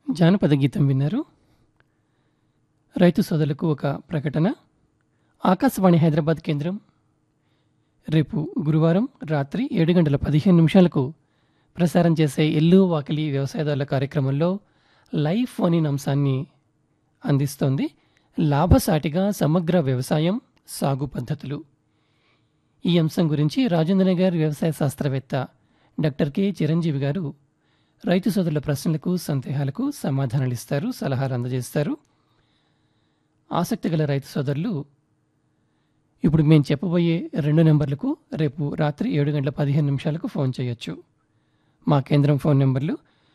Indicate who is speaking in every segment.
Speaker 1: జానపద గీతం విన్నారు. రైతు సోదరులకు ఒక ప్రకటన. ఆకాశవాణి హైదరాబాద్ కేంద్రం రేపు గురువారం రాత్రి 7:15 ప్రసారం చేసే ఇల్లు వాకిలి వ్యవసాయదారుల కార్యక్రమంలో లైవ్ ఫోన్ ఇన్ అంశాన్ని అందిస్తోంది. లాభసాటిగా సమగ్ర వ్యవసాయం సాగు పద్ధతులు. ఈ అంశం గురించి రాజేంద్రనగర్ వ్యవసాయ శాస్త్రవేత్త డాక్టర్ కె చిరంజీవి గారు రైతు సోదరుల ప్రశ్నలకు సందేహాలకు సమాధానాలిస్తారు, సలహాలు అందజేస్తారు. ఆసక్తి గల రైతు సోదరులు ఇప్పుడు మేము చెప్పబోయే 2 నెంబర్లకు రేపు రాత్రి 7:15 ఫోన్ చేయొచ్చు. మా కేంద్రం ఫోన్ నెంబర్లు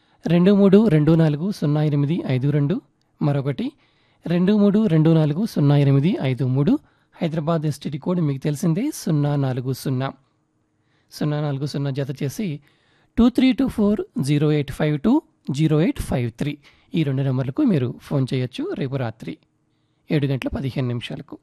Speaker 1: 23240852, మరొకటి 23240853. హైదరాబాద్ ఎస్టీడీ కోడ్ మీకు తెలిసిందే 040 జత చేసి 232408520853. ఈ 2 నెంబర్లకు మీరు ఫోన్ చేయొచ్చు రేపు రాత్రి 7:15.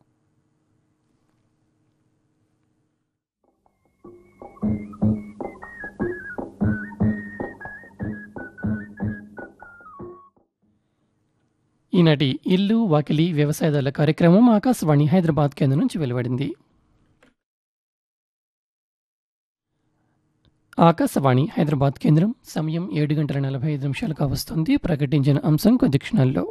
Speaker 1: ఈనాటి ఇల్లు వాకిలి వ్యవసాయదారుల కార్యక్రమం ఆకాశవాణి హైదరాబాద్ కేంద్రం నుంచి వెలువడింది. ఆకాశవాణి హైదరాబాద్ కేంద్రం సమయం 7:45 కావస్తుంది. ప్రకటించిన అంశం కొద్ది క్షణాల్లో.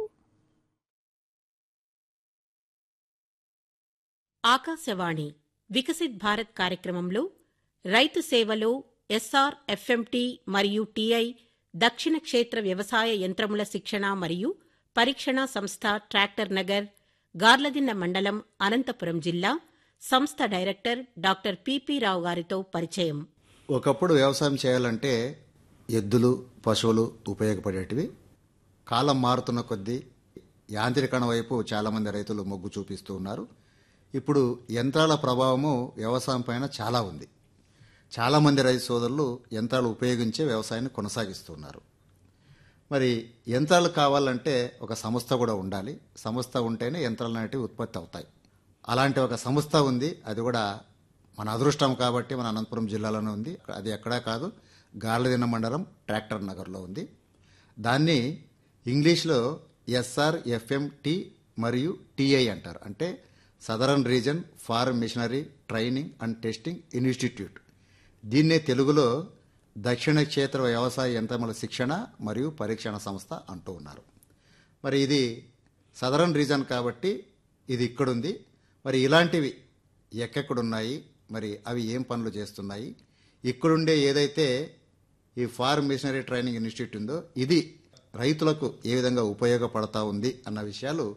Speaker 2: ఆకాశవాణి వికసిత్ భారత్ కార్యక్రమంలో రైతు సేవలో ఎస్ఆర్ ఎఫ్ఎంటీ మరియు టిఐ దక్షిణ క్షేత్ర వ్యవసాయ యంత్రముల శిక్షణ మరియు పరీక్షణ సంస్థ ట్రాక్టర్ నగర్, గార్లదిన్న మండలం, అనంతపురం జిల్లా సంస్థ డైరెక్టర్ డాక్టర్ పిపి రావు గారితో పరిచయం.
Speaker 3: ఒకప్పుడు వ్యవసాయం చేయాలంటే ఎద్దులు, పశువులు ఉపయోగపడేటివి. కాలం మారుతున్న కొద్దీ యాంత్రీకరణ వైపు చాలామంది రైతులు మొగ్గు చూపిస్తూ ఉన్నారు. ఇప్పుడు యంత్రాల ప్రభావము వ్యవసాయం పైన చాలా ఉంది. చాలామంది రైతు సోదరులు యంత్రాలు ఉపయోగించే వ్యవసాయాన్ని కొనసాగిస్తున్నారు. మరి యంత్రాలు కావాలంటే ఒక సంస్థ కూడా ఉండాలి. సంస్థ ఉంటేనే యంత్రాలు అనేటివి ఉత్పత్తి అవుతాయి. అలాంటి ఒక సంస్థ ఉంది. అది కూడా మన అదృష్టం కాబట్టి మన అనంతపురం జిల్లాలోనే ఉంది. అది ఎక్కడా కాదు, గార్లదిన్న మండలం ట్రాక్టర్ నగర్లో ఉంది. దాన్ని ఇంగ్లీష్లో ఎస్ఆర్ఎఫ్ఎంటి మరియు టిఐ అంటారు. అంటే southern reason form machinery training and testing institute. దీన్నే తెలుగులో దక్షిణ క్షేత్ర వ్యవసాయ యంత్రముల శిక్షణ మరియు పరీక్షణ సంస్థ అంటూ ఉన్నారు. మరి ఇది సదరన్ రీజన్ కాబట్టి ఇది ఇక్కడుంది. మరి ఇలాంటివి ఎక్కడున్నాయి, మరి అవి ఏం పనులు చేస్తున్నాయి, ఇక్కడుండే ఏదైతే ఈ ఫార్మ్ మిషనరీ ట్రైనింగ్ ఇన్స్టిట్యూట్ ఉందో ఇది రైతులకు ఏ విధంగా ఉపయోగపడతా ఉంది అన్న విషయాలు